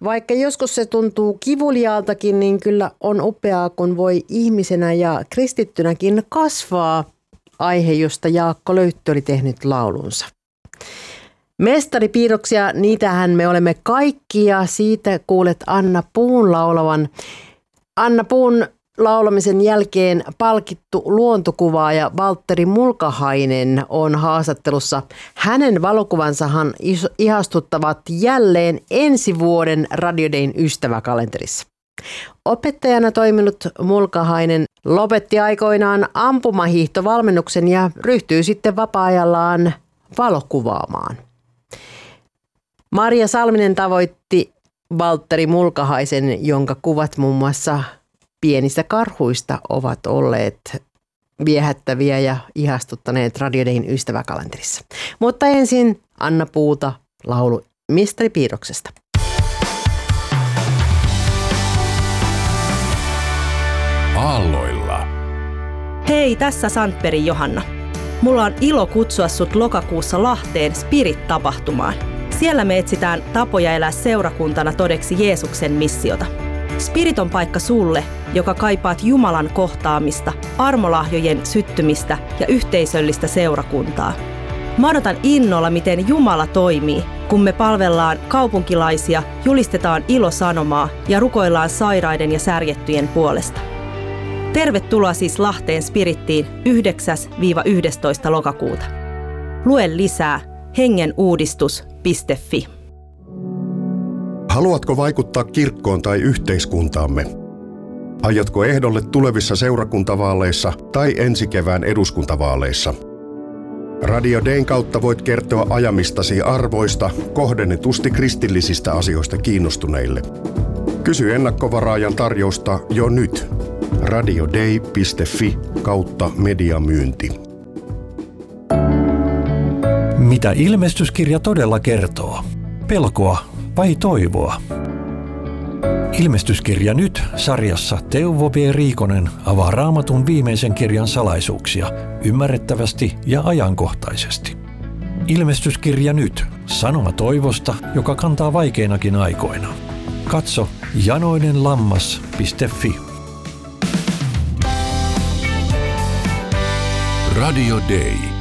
Vaikka joskus se tuntuu kivuliaaltakin, niin kyllä on upeaa, kun voi ihmisenä ja kristittynäkin kasvaa. Aihe, josta Jaakko Löyttö oli tehnyt laulunsa. Mestaripiirroksia, niitähän me olemme kaikki ja siitä kuulet Anna Puun laulavan. Anna Puun laulamisen jälkeen palkittu luontokuvaaja Valtteri Mulkahainen on haastattelussa. Hänen valokuvansahan ihastuttavat jälleen ensi vuoden Radio Dayn ystäväkalenterissa. Opettajana toiminut Mulkahainen lopetti aikoinaan ampumahiihtovalmennuksen ja ryhtyi sitten vapaa-ajallaan valokuvaamaan. Maria Salminen tavoitti Valtteri Mulkahaisen, jonka kuvat muun muassa pienistä karhuista ovat olleet viehättäviä ja ihastuttaneet Radio Dayn ystäväkalenterissa. Mutta ensin Anna Puuta laulu Mestaripiirroksesta. Aalloilla. Hei, tässä Sandbergin Johanna. Mulla on ilo kutsua sut lokakuussa Lahteen Spirit-tapahtumaan. Siellä me etsitään tapoja elää seurakuntana todeksi Jeesuksen missiota. Spirit on paikka sulle, joka kaipaat Jumalan kohtaamista, armolahjojen syttymistä ja yhteisöllistä seurakuntaa. Mä odotan innolla, miten Jumala toimii, kun me palvellaan kaupunkilaisia, julistetaan ilosanomaa ja rukoillaan sairaiden ja särjettyjen puolesta. Tervetuloa siis Lahteen Spirittiin 9-11. lokakuuta. Lue lisää hengenuudistus.fi. Haluatko vaikuttaa kirkkoon tai yhteiskuntaamme? Aiotko ehdolle tulevissa seurakuntavaaleissa tai ensi kevään eduskuntavaaleissa? Radio Dayn kautta voit kertoa ajamistasi arvoista kohdennetusti kristillisistä asioista kiinnostuneille. Kysy ennakkovaraajan tarjousta jo nyt. radioday.fi/mediamyynti. Mitä ilmestyskirja todella kertoo? Pelkoa vai toivoa? Ilmestyskirja nyt -sarjassa Teuvo B. Riikonen avaa Raamatun viimeisen kirjan salaisuuksia ymmärrettävästi ja ajankohtaisesti. Ilmestyskirja nyt -sanoma toivosta, joka kantaa vaikeinakin aikoina. Katso janoinenlammas.fi. Radio Day.